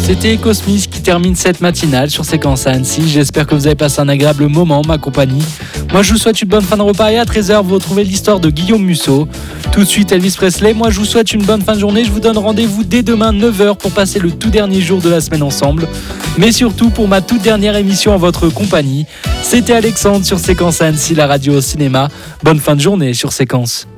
C'était Cosmis qui termine cette matinale sur Séquence à Annecy. J'espère que vous avez passé un agréable moment, ma compagnie. Moi, je vous souhaite une bonne fin de repas et à 13h, vous retrouvez l'histoire de Guillaume Musso. Tout de suite, Elvis Presley. Moi, je vous souhaite une bonne fin de journée. Je vous donne rendez-vous dès demain, 9h, pour passer le tout dernier jour de la semaine ensemble. Mais surtout, pour ma toute dernière émission en votre compagnie. C'était Alexandre sur Séquence à Annecy, la radio au cinéma. Bonne fin de journée sur Séquence.